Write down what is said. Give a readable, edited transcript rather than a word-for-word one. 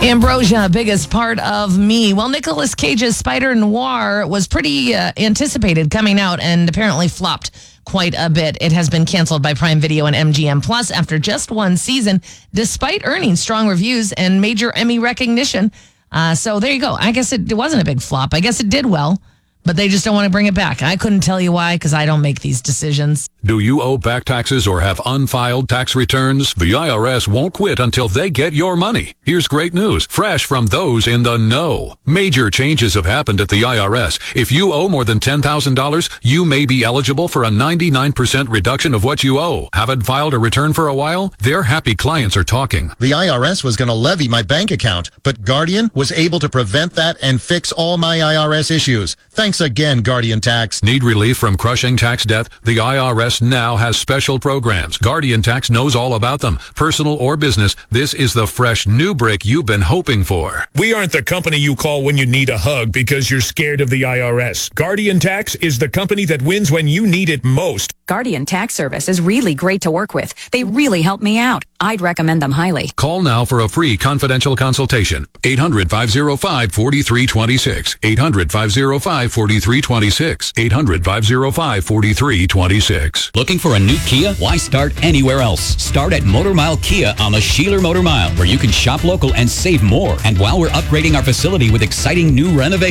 Ambrosia, biggest part of me. Well, Nicolas Cage's Spider Noir was pretty anticipated coming out and apparently flopped quite a bit. It has been canceled by Prime Video and MGM Plus after just one season, despite earning strong reviews and major Emmy recognition. So there you go. I guess it wasn't a big flop. I guess it did well, but they just don't want to bring it back. I couldn't tell you why because I don't make these decisions. Do you owe back taxes or have unfiled tax returns? The IRS won't quit until they get your money. Here's great news, fresh from those in the know. Major changes have happened at the IRS. If you owe more than $10,000, you may be eligible for a 99% reduction of what you owe. Haven't filed a return for a while? Their happy clients are talking. The IRS was going to levy my bank account, but Guardian was able to prevent that and fix all my IRS issues. Thanks again, Guardian Tax. Need relief from crushing tax debt? The IRS now has special programs. Guardian Tax knows all about them. Personal or business, this is the fresh new break you've been hoping for. We aren't the company you call when you need a hug because you're scared of the IRS. Guardian Tax is the company that wins when you need it most. Guardian Tax Service is really great to work with. They really help me out. I'd recommend them highly. Call now for a free confidential consultation. 800-505-4326. 800-505-4326. 800-505-4326. Looking for a new Kia? Why start anywhere else? Start at Motor Mile Kia on the Sheeler Motor Mile, where you can shop local and save more. And while we're upgrading our facility with exciting new renovations,